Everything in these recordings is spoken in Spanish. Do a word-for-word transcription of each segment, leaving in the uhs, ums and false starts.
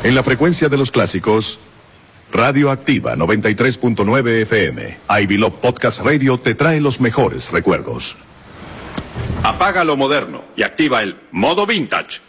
En la frecuencia de los clásicos, Radio Activa noventa y tres punto nueve F M, Ivy Love Podcast Radio te trae los mejores recuerdos. Apaga lo moderno y activa el modo vintage.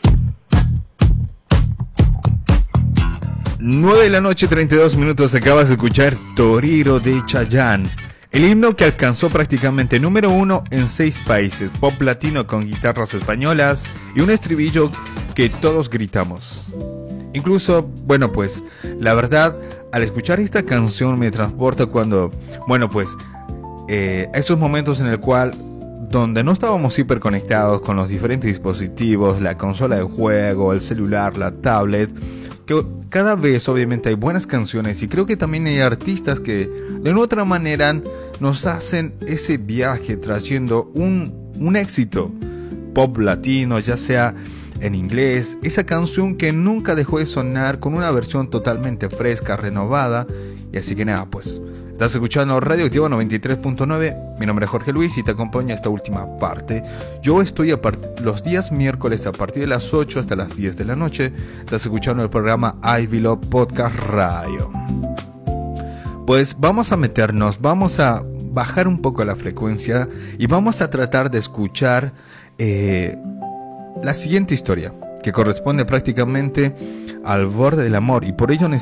nueve de la noche, treinta y dos minutos. Acabas de escuchar Torero de Chayanne, el himno que alcanzó prácticamente número uno en seis países, pop latino con guitarras españolas y un estribillo que todos gritamos. Incluso, bueno, pues, la verdad, al escuchar esta canción me transporta cuando, bueno, pues, eh, esos momentos en el cual, donde no estábamos hiperconectados con los diferentes dispositivos, la consola de juego, el celular, la tablet, que cada vez obviamente hay buenas canciones y creo que también hay artistas que de una u otra manera nos hacen ese viaje trayendo un, un éxito pop latino, ya sea en inglés, esa canción que nunca dejó de sonar con una versión totalmente fresca, renovada. Y así que nada, pues estás escuchando Radio Activa noventa y tres punto nueve. Mi nombre es Jorge Luis y te acompaño a esta última parte. Yo estoy a part- los días miércoles a partir de las ocho hasta las diez de la noche. Estás escuchando el programa Ivy Love Podcast Radio. Pues vamos a meternos, vamos a bajar un poco la frecuencia y vamos a tratar de escuchar eh, la siguiente historia, que corresponde prácticamente al borde del amor, y por ello